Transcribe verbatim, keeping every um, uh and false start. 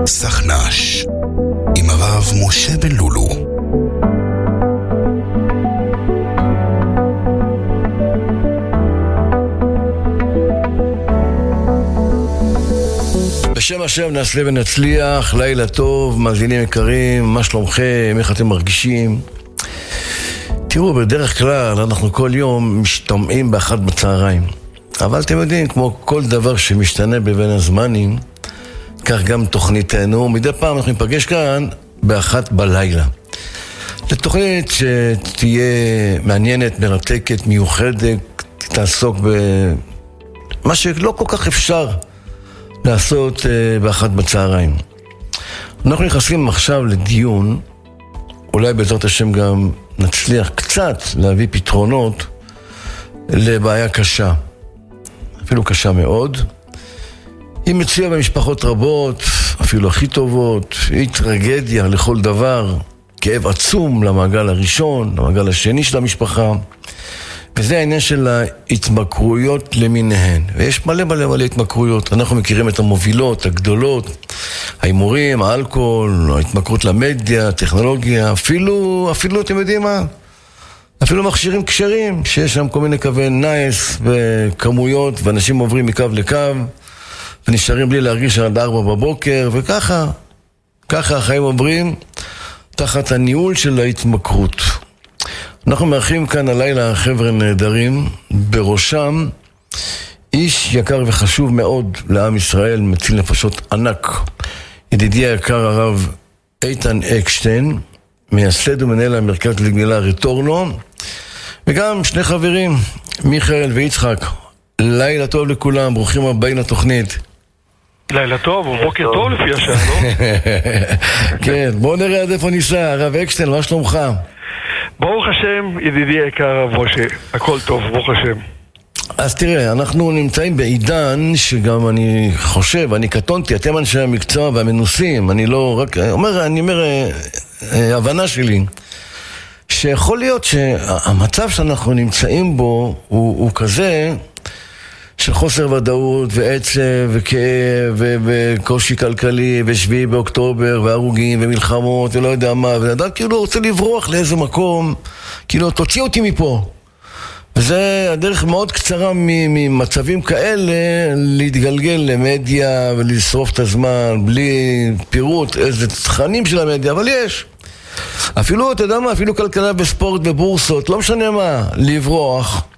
סחנש עם הרב משה בן לולו. בשם השם נעשה ונצליח. לילה טוב, מאזינים יקרים, מה שלומכם? איך אתם מרגישים? תראו, בדרך כלל אנחנו כל יום משתמעים באחת בצהריים, אבל אתם יודעים, כמו כל דבר שמשתנה בבין הזמנים, כך גם תוכניתנו. מדי פעם אנחנו ניפגש כאן באחת בלילה לתוכנית שתהיה מעניינת, מרתקת, מיוחדת, תעסוק במה שלא כל כך אפשר לעשות באחת בצהריים. אנחנו נכנסים עכשיו לדיון, אולי בעזרת השם גם נצליח קצת להביא פתרונות לבעיה קשה, אפילו קשה מאוד. היא מציעה במשפחות רבות, אפילו הכי טובות. היא טרגדיה לכל דבר, כאב עצום למעגל הראשון, למעגל השני של המשפחה. וזה העניין של ההתמכרויות למיניהן. ויש מלא מלא מלא התמכרויות. אנחנו מכירים את המובילות, הגדולות, ההימורים, האלכוהול, ההתמכרות למדיה, הטכנולוגיה, אפילו, אפילו, אתם יודעים מה? אפילו מכשירים קשרים, שיש שם כל מיני קווי נייס וכמויות, ואנשים עוברים מקו לקו, ונשארים בלי להרגיש עד ארבע בבוקר, וככה, ככה החיים עוברים, תחת הניהול של ההתמכרות. אנחנו מארחים כאן הלילה חבר'ה נהדרים, בראשם איש יקר וחשוב מאוד לעם ישראל, מציל נפשות ענק, ידידי היקר הרב איתן אקשטיין, מייסד ומנהל המרכז לגמילה רטורנו, וגם שני חברים, מיכאל ויצחק. לילה טוב לכולם, ברוכים הבאים לתוכנית. לילה טוב, ובוקר טוב לפי השעה, לא? כן, בואו נראה עד איפה ניסה. הרב אקשטיין, מה שלומך? ברוך השם, ידידי היקר הרב משה, הכל טוב, ברוך השם. אז תראה, אנחנו נמצאים בעידן שגם אני חושב, אני קטונתי, אתם אנשי המקצוע והמנוסים, אני לא רק, אומר, אני אומר, הבנה שלי, שיכול להיות שהמצב שאנחנו נמצאים בו הוא, הוא כזה של חוסר ודאות ועצב וכאב וקושי כלכלי ושביעי באוקטובר והרוגים ומלחמות ולא יודע מה, ואדם כאילו רוצה לברוח לאיזה מקום, כאילו תוציא אותי מפה. וזה הדרך מאוד קצרה ממצבים כאלה להתגלגל למדיה ולשרוף את הזמן בלי פירוט איזה תכנים של המדיה, אבל יש. אפילו, אתה יודע מה, אפילו כלכלה בספורט ובורסות, לא משנה מה, לברוח.